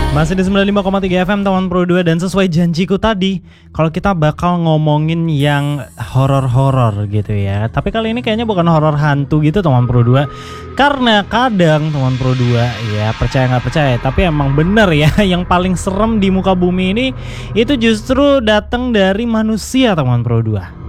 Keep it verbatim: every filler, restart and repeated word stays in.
Masih di sembilan puluh lima koma tiga F M teman Pro dua, dan sesuai janjiku tadi, kalau kita bakal ngomongin yang horor-horor gitu ya. Tapi kali ini kayaknya bukan horor hantu gitu teman Pro dua. Karena kadang teman Pro dua ya, percaya nggak percaya, tapi emang bener ya, yang paling serem di muka bumi ini itu justru datang dari manusia teman Pro dua.